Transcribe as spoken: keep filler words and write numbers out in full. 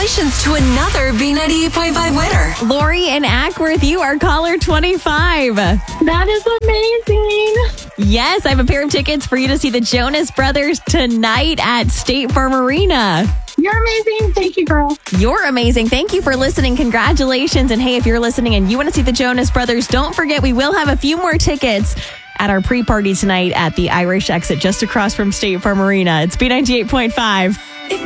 Congratulations to another B ninety-eight point five winner. Lori in Ackworth, you are caller twenty-five. That is amazing. Yes, I have a pair of tickets for you to see the Jonas Brothers tonight at State Farm Arena. You're amazing. Thank you, girl. You're amazing. Thank you for listening. Congratulations. And hey, if you're listening and you want to see the Jonas Brothers, don't forget we will have a few more tickets at our pre-party tonight at the Irish Exit just across from State Farm Arena. It's B ninety-eight point five.